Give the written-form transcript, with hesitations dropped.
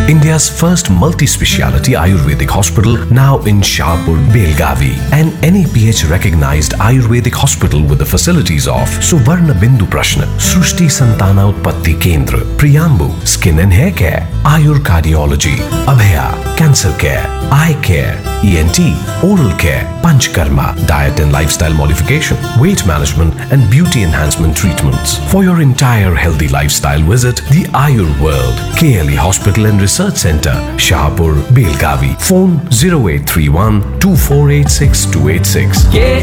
India's first multi-speciality Ayurvedic hospital now in Shahpur, Belgavi. An NAPH recognized Ayurvedic hospital with the facilities of Suvarna Bindu Prashna, Srushti Santana Utpatti Kendra, Priyambu, Skin and Hair Care, Ayur Cardiology, Abhaya, Cancer Care, Eye Care, ENT, Oral Care, Panchkarma, Diet and Lifestyle Modification, Weight Management and Beauty Enhancement Treatments. For your entire healthy lifestyle, visit the Ayur World, KLE Hospital and Research Center, Shahpur, Belgavi. Phone 0831 2486 286.